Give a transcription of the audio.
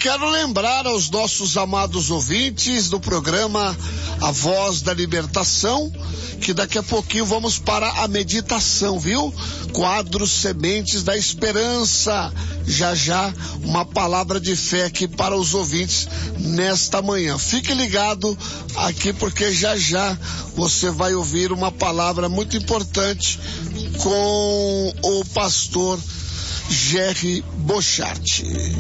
quero lembrar aos nossos amados ouvintes do programa A Voz da Libertação, que daqui a pouquinho vamos para a meditação, viu? Quadros Sementes da Esperança. Já, uma palavra de fé aqui para os ouvintes nesta manhã. Fique ligado aqui, porque já você vai ouvir uma palavra muito importante com o pastor Jerry Bochart.